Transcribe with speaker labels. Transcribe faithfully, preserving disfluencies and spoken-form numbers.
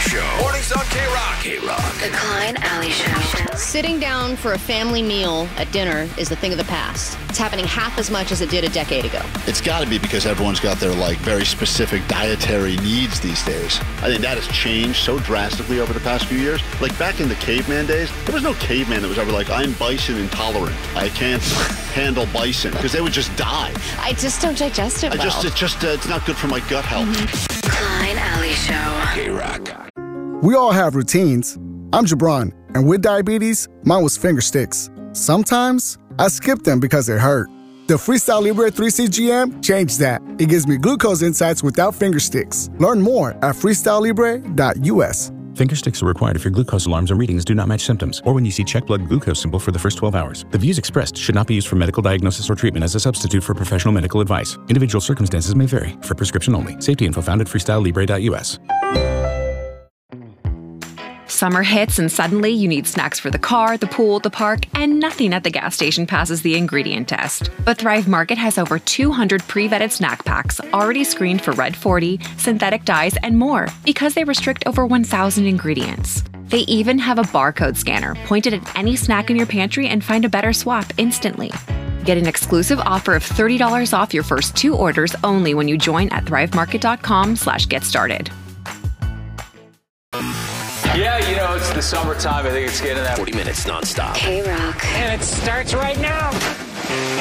Speaker 1: Show. Mornings on K-Rock. K-Rock.
Speaker 2: The Klein Alley Show.
Speaker 3: Sitting down for a family meal at dinner is the thing of the past. It's happening half as much as it did a decade ago.
Speaker 4: It's got to be because everyone's got their, like, very specific dietary needs these days. I think that has changed so drastically over the past few years. Like, back in the caveman days, there was no caveman that was ever like, I'm bison intolerant. I can't handle bison, because they would just die.
Speaker 3: I just don't digest it
Speaker 4: I
Speaker 3: well.
Speaker 4: just, it just, uh, it's not good for my gut health.
Speaker 2: Mm-hmm. Klein Alley Show.
Speaker 1: K-Rock.
Speaker 5: We all have routines. I'm Jabron, and with diabetes, mine was finger sticks. Sometimes, I skip them because it hurt. The Freestyle Libre three C G M changed that. It gives me glucose insights without finger sticks. Learn more at freestyle libre dot U S.
Speaker 6: Finger sticks are required if your glucose alarms or readings do not match symptoms, or when you see check blood glucose symbol for the first twelve hours. The views expressed should not be used for medical diagnosis or treatment as a substitute for professional medical advice. Individual circumstances may vary. For prescription only. Safety info found at freestyle libre dot U S.
Speaker 7: Summer hits and suddenly you need snacks for the car, the pool, the park, and nothing at the gas station passes the ingredient test. But Thrive Market has over two hundred pre-vetted snack packs already screened for Red forty, synthetic dyes, and more because they restrict over one thousand ingredients. They even have a barcode scanner pointed at any snack in your pantry and find a better swap instantly. Get an exclusive offer of thirty dollars off your first two orders only when you join at thrive market dot com slash get started.
Speaker 8: Yeah, you know, it's the summertime. I think it's getting that
Speaker 1: forty minutes nonstop.
Speaker 2: K-Rock.
Speaker 9: And it starts right now.